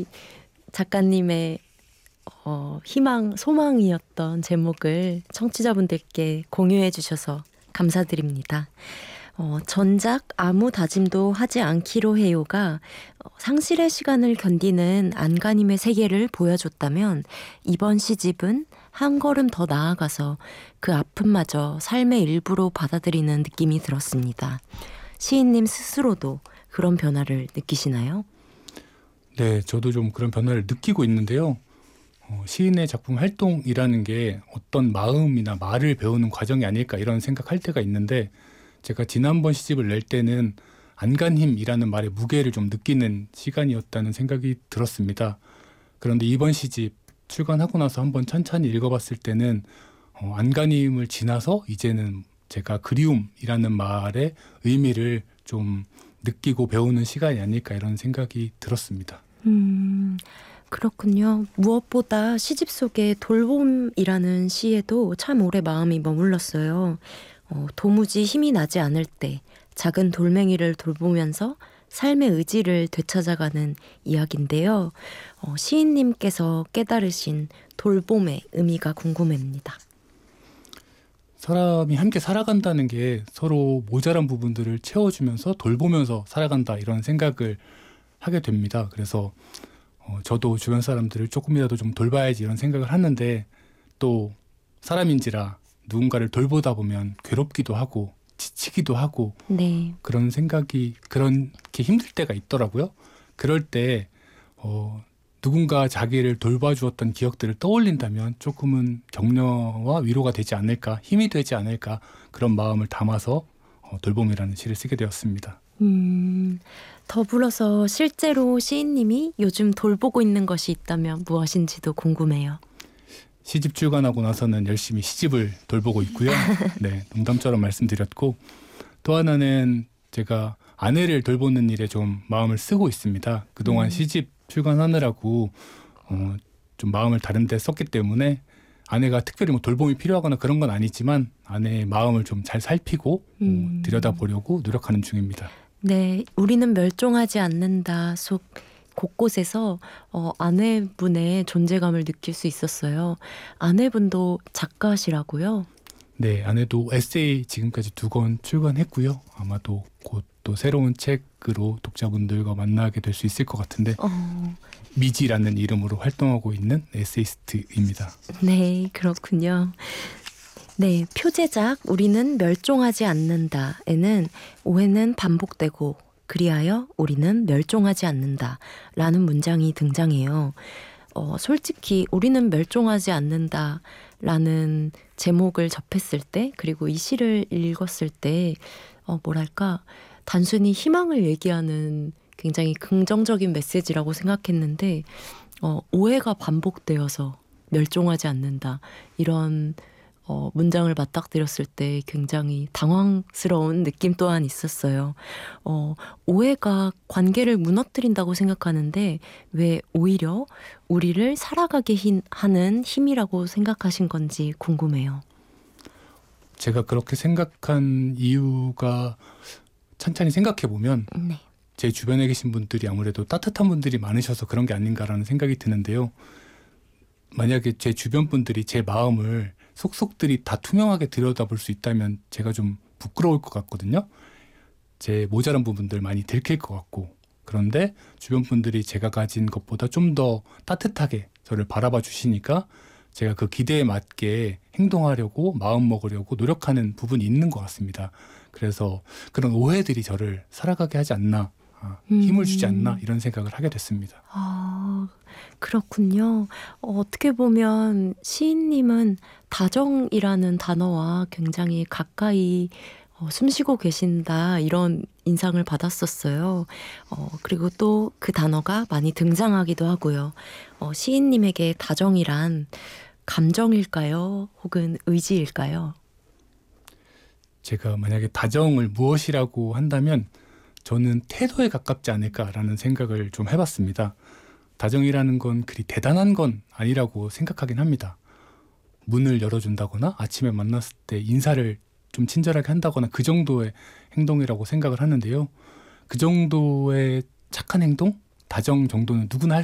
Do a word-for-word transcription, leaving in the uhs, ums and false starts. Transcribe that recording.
이 작가님의 어, 희망, 소망이었던 제목을 청취자분들께 공유해 주셔서 감사드립니다. 어, 전작 아무 다짐도 하지 않기로 해요가 어, 상실의 시간을 견디는 안가님의 세계를 보여줬다면 이번 시집은 한 걸음 더 나아가서 그 아픔마저 삶의 일부로 받아들이는 느낌이 들었습니다. 시인님 스스로도 그런 변화를 느끼시나요? 네, 저도 좀 그런 변화를 느끼고 있는데요. 어, 시인의 작품 활동이라는 게 어떤 마음이나 말을 배우는 과정이 아닐까 이런 생각할 때가 있는데 제가 지난번 시집을 낼 때는 안간힘이라는 말의 무게를 좀 느끼는 시간이었다는 생각이 들었습니다. 그런데 이번 시집 출간하고 나서 한번 천천히 읽어봤을 때는 어, 안간힘을 지나서 이제는 제가 그리움이라는 말의 의미를 좀 느끼고 배우는 시간이 아닐까 이런 생각이 들었습니다. 음, 그렇군요. 무엇보다 시집 속의 돌봄이라는 시에도 참 오래 마음이 머물렀어요. 어, 도무지 힘이 나지 않을 때 작은 돌멩이를 돌보면서 삶의 의지를 되찾아가는 이야기인데요. 어, 시인님께서 깨달으신 돌봄의 의미가 궁금합니다. 사람이 함께 살아간다는 게 서로 모자란 부분들을 채워주면서 돌보면서 살아간다 이런 생각을 하게 됩니다. 그래서 어, 저도 주변 사람들을 조금이라도 좀 돌봐야지 이런 생각을 하는데 또 사람인지라 누군가를 돌보다 보면 괴롭기도 하고 지치기도 하고 네. 그런 생각이 그렇게 힘들 때가 있더라고요. 그럴 때 어, 누군가 자기를 돌봐주었던 기억들을 떠올린다면 조금은 격려와 위로가 되지 않을까, 힘이 되지 않을까 그런 마음을 담아서 어, 돌봄이라는 시를 쓰게 되었습니다. 음, 더불어서 실제로 시인님이 요즘 돌보고 있는 것이 있다면 무엇인지도 궁금해요. 시집 출간하고 나서는 열심히 시집을 돌보고 있고요. 네, 농담처럼 말씀드렸고 또 하나는 제가 아내를 돌보는 일에 좀 마음을 쓰고 있습니다. 그동안 음. 시집 출간하느라고 어, 좀 마음을 다른 데 썼기 때문에 아내가 특별히 뭐 돌봄이 필요하거나 그런 건 아니지만 아내의 마음을 좀 잘 살피고 음. 어, 들여다보려고 노력하는 중입니다. 네, 우리는 멸종하지 않는다 속 곳곳에서 어, 아내분의 존재감을 느낄 수 있었어요. 아내분도 작가시라고요? 네, 아내도 에세이 지금까지 두 권 출간했고요. 아마도 곧 또 새로운 책으로 독자분들과 만나게 될 수 있을 것 같은데 어... 미지라는 이름으로 활동하고 있는 에세이스트입니다. 네, 그렇군요. 네, 표제작 우리는 멸종하지 않는다에는 오해는 반복되고 그리하여 우리는 멸종하지 않는다 라는 문장이 등장해요. 어, 솔직히 우리는 멸종하지 않는다 라는 제목을 접했을 때 그리고 이 시를 읽었을 때 어, 뭐랄까 단순히 희망을 얘기하는 굉장히 긍정적인 메시지라고 생각했는데 어, 오해가 반복되어서 멸종하지 않는다 이런 어, 문장을 맞닥뜨렸을 때 굉장히 당황스러운 느낌 또한 있었어요. 어, 오해가 관계를 무너뜨린다고 생각하는데 왜 오히려 우리를 살아가게 힘, 하는 힘이라고 생각하신 건지 궁금해요. 제가 그렇게 생각한 이유가 천천히 생각해보면 네. 제 주변에 계신 분들이 아무래도 따뜻한 분들이 많으셔서 그런 게 아닌가라는 생각이 드는데요. 만약에 제 주변 분들이 제 마음을 속속들이 다 투명하게 들여다볼 수 있다면 제가 좀 부끄러울 것 같거든요. 제 모자란 부분들 많이 들킬 것 같고 그런데 주변 분들이 제가 가진 것보다 좀 더 따뜻하게 저를 바라봐 주시니까 제가 그 기대에 맞게 행동하려고 마음먹으려고 노력하는 부분이 있는 것 같습니다. 그래서 그런 오해들이 저를 살아가게 하지 않나 아, 힘을 주지 않나 이런 생각을 하게 됐습니다. 아, 그렇군요. 어, 어떻게 보면 시인님은 다정이라는 단어와 굉장히 가까이 어, 숨쉬고 계신다 이런 인상을 받았었어요. 어, 그리고 또 그 단어가 많이 등장하기도 하고요. 어, 시인님에게 다정이란 감정일까요? 혹은 의지일까요? 제가 만약에 다정을 무엇이라고 한다면 저는 태도에 가깝지 않을까라는 생각을 좀 해봤습니다. 다정이라는 건 그리 대단한 건 아니라고 생각하긴 합니다. 문을 열어준다거나 아침에 만났을 때 인사를 좀 친절하게 한다거나 그 정도의 행동이라고 생각을 하는데요. 그 정도의 착한 행동? 다정 정도는 누구나 할